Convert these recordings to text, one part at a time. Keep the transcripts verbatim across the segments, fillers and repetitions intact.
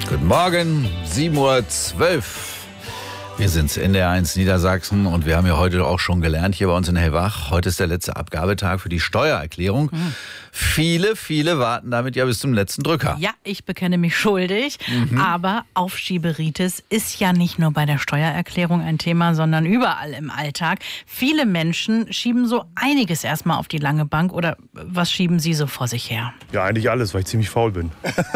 Guten Morgen, sieben Uhr zwölf. Wir sind's, N D R eins Niedersachsen, und wir haben ja heute auch schon gelernt hier bei uns in Hellwach. Heute ist der letzte Abgabetag für die Steuererklärung. Mhm. Viele, viele warten damit ja bis zum letzten Drücker. Ja, ich bekenne mich schuldig, mhm. aber Aufschieberitis ist ja nicht nur bei der Steuererklärung ein Thema, sondern überall im Alltag. Viele Menschen schieben so einiges erstmal auf die lange Bank, oder was schieben Sie so vor sich her? Ja, eigentlich alles, weil ich ziemlich faul bin.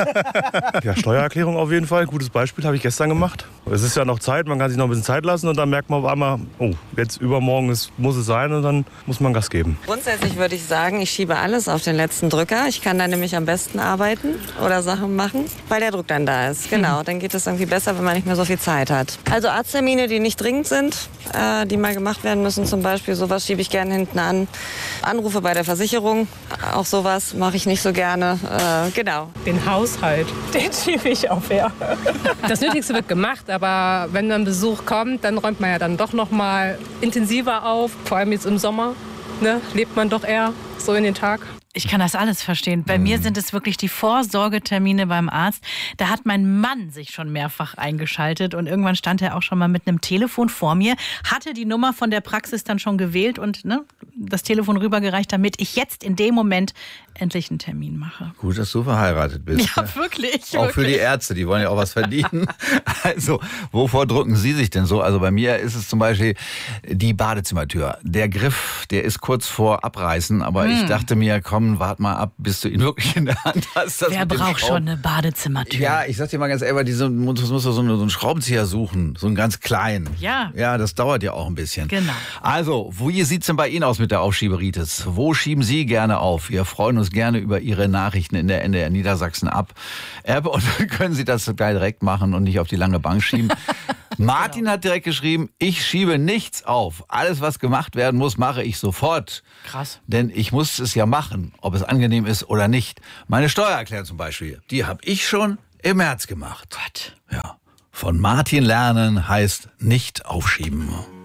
Ja, Steuererklärung auf jeden Fall, gutes Beispiel, habe ich gestern gemacht. Es ist ja noch Zeit, man kann sich noch ein bisschen Zeit lassen und dann merkt man auf einmal, oh, jetzt übermorgen ist, muss es sein, und dann muss man Gas geben. Grundsätzlich würde ich sagen, ich schiebe alles auf den letzten Drücker. Ich kann dann nämlich am besten arbeiten oder Sachen machen, weil der Druck dann da ist. Genau, dann geht es irgendwie besser, wenn man nicht mehr so viel Zeit hat. Also Arzttermine, die nicht dringend sind, äh, die mal gemacht werden müssen zum Beispiel, sowas schiebe ich gerne hinten an. Anrufe bei der Versicherung, auch sowas mache ich nicht so gerne. Äh, genau. Den Haushalt, den schiebe ich auf, ja. Das Nötigste wird gemacht, aber wenn dann Besuch kommt, dann räumt man ja dann doch noch mal intensiver auf. Vor allem jetzt im Sommer, ne, lebt man doch eher so in den Tag. Ich kann das alles verstehen. Bei mhm. mir sind es wirklich die Vorsorgetermine beim Arzt. Da hat mein Mann sich schon mehrfach eingeschaltet und irgendwann stand er auch schon mal mit einem Telefon vor mir, hatte die Nummer von der Praxis dann schon gewählt und ne, das Telefon rübergereicht, damit ich jetzt in dem Moment endlich einen Termin mache. Gut, dass du verheiratet bist. Ja, ne? wirklich. Auch wirklich. für die Ärzte, die wollen ja auch was verdienen. Also, wovor drücken Sie sich denn so? Also bei mir ist es zum Beispiel die Badezimmertür. Der Griff, der ist kurz vor Abreißen, aber hm. ich dachte mir, komm, wart mal ab, bis du ihn wirklich in der Hand hast. Das Wer braucht schon eine Badezimmertür? Ja, ich sag dir mal ganz ehrlich, diese, muss, muss so, einen, so einen Schraubenzieher suchen, so einen ganz kleinen. Ja. Ja, das dauert ja auch ein bisschen. Genau. Also, wie sieht's denn bei Ihnen aus mit der Aufschieberitis? Wo schieben Sie gerne auf? Wir freuen uns gerne über Ihre Nachrichten in der N D R Niedersachsen ab. App, und dann können Sie das gleich direkt machen und nicht auf die lange Bank schieben. Martin genau. hat direkt geschrieben, ich schiebe nichts auf. Alles, was gemacht werden muss, mache ich sofort. Krass. Denn ich muss es ja machen, ob es angenehm ist oder nicht. Meine Steuererklärung zum Beispiel, die habe ich schon im März gemacht. Gott. Ja. Von Martin lernen heißt nicht aufschieben.